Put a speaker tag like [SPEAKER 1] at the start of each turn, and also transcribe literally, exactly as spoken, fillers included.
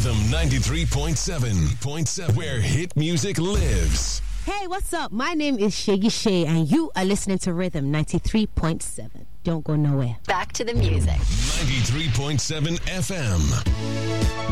[SPEAKER 1] Rhythm ninety-three point seven. Where hit music lives.
[SPEAKER 2] Hey, what's up? My name is Shaggy Shay, and you are listening to Rhythm ninety-three point seven. Don't go nowhere.
[SPEAKER 3] Back to the music.
[SPEAKER 1] ninety-three point seven F M.